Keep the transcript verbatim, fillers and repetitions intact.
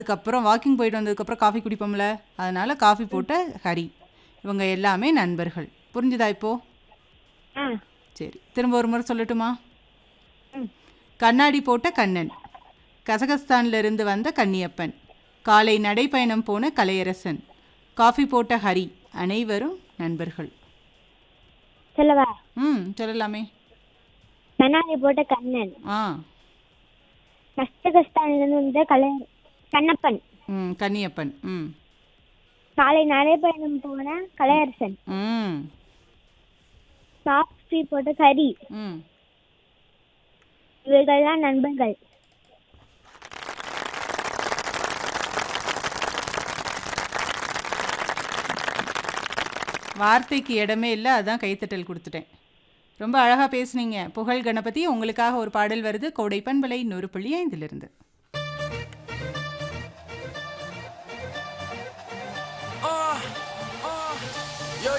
அதுக்கப்புறம் வாக்கிங் போயிட்டு வந்ததுக்கப்புறம் காஃபி குடிப்போம்ல, அதனால காஃபி போட்ட ஹரி. இவங்க எல்லாமே நண்பர்கள். புரிஞ்சுதா இப்போ? ஆ சரி. திரும்ப ஒரு முறை சொல்லட்டுமா? ம் கண்ணாடி போட்ட கண்ணன், கசகஸ்தான்ல இருந்து வந்த கன்னியப்பன், காலை நடைப்பயணம் போன கலையரசன், காஃபி போட்ட ஹரி, அனைவரும் நண்பர்கள். சொல்லவா? ம் சொல்லலாமே. கண்ணாடி போட்ட கண்ணன், ஆ கஸ்தகஸ்தான்லேருந்து வந்த கலை கண்ணப்பன், ம் கன்னியப்பன். ம் காலை நடைப்பயணம் போன கலையரசன், ம் காஃபி போட்ட கரி, ம் இவர்கள்லாம் நண்பர்கள். வார்த்தைக்கு இடமே இல்லை, அதான் கைத்தட்டல் கொடுத்துட்டேன். ரொம்ப அழகாக பேசுனீங்க. புகழ் கணபதி, உங்களுக்காக ஒரு பாடல் வருது. கோடை பண்பலை நூறு புள்ளி ஐந்திலிருந்து.